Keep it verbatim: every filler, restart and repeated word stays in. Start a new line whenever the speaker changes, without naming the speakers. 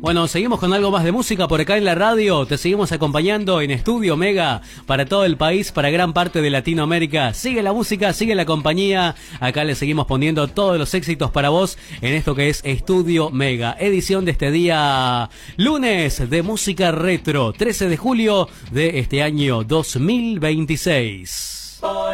Bueno, seguimos con algo más de música por acá en la radio. Te seguimos acompañando en Estudio Mega para todo el país, para gran parte de Latinoamérica. Sigue la música, sigue la compañía. Acá le seguimos poniendo todos los éxitos para vos en esto que es Estudio Mega. Edición de este día lunes de música retro, trece de julio de este año dos mil veintiséis.